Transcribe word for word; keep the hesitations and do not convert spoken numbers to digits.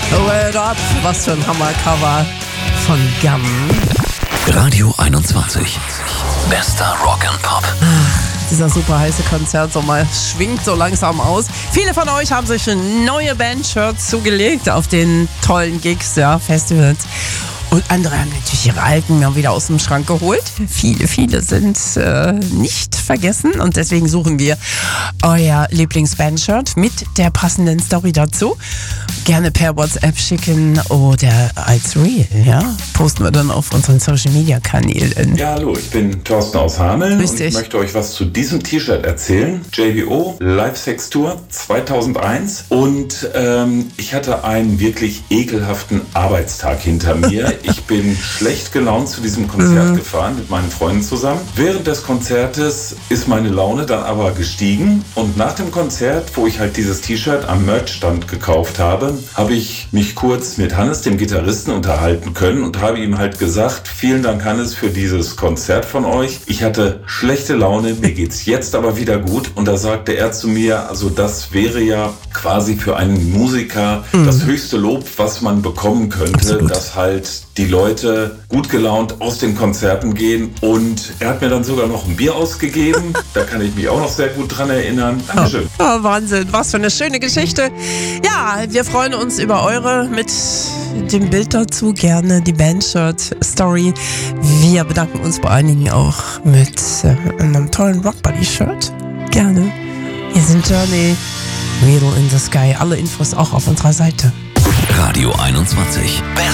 Word Up, was für ein Hammercover von Gum. Radio einundzwanzig. Bester Rock and Pop. Dieser super heiße Konzertsommer schwingt so langsam aus. Viele von euch haben sich neue Bandshirts zugelegt auf den tollen Gigs, ja, Festivals. Und andere haben natürlich ihre alten dann wieder aus dem Schrank geholt. Viele, viele sind äh, nicht vergessen und deswegen suchen wir euer Lieblingsbandshirt mit der passenden Story dazu. Gerne per WhatsApp schicken oder als Reel, ja, posten wir dann auf unseren Social Media Kanälen. Ja, hallo, ich bin Thorsten aus Hameln Grüß und dich. ich möchte euch was zu diesem T-Shirt erzählen. J B O Live Sex Tour zweitausendeins und ähm, ich hatte einen wirklich ekelhaften Arbeitstag hinter mir. Ich bin schlecht gelaunt zu diesem Konzert mhm. gefahren mit meinen Freunden zusammen. Während des Konzertes ist meine Laune dann aber gestiegen und nach dem Konzert, wo ich halt dieses T-Shirt am Merchstand gekauft habe, habe ich mich kurz mit Hannes, dem Gitarristen, unterhalten können und habe ihm halt gesagt, vielen Dank Hannes für dieses Konzert von euch. Ich hatte schlechte Laune, mir geht's jetzt aber wieder gut. Und da sagte er zu mir, also das wäre ja quasi für einen Musiker mhm. das höchste Lob, was man bekommen könnte, Absolut. dass halt die Leute gut gelaunt aus den Konzerten gehen. Und er hat mir dann sogar noch ein Bier ausgegeben. Da kann ich mich auch noch sehr gut dran erinnern. Dankeschön. Oh, oh, Wahnsinn, was für eine schöne Geschichte. Ja, wir freuen uns über eure mit dem Bild dazu, gerne die Bandshirt-Story. Wir bedanken uns vor allen Dingen auch mit äh, einem tollen Rockbuddy-Shirt. Gerne. Hier sind Journey, Needle in the Sky. Alle Infos auch auf unserer Seite. Radio einundzwanzig. Best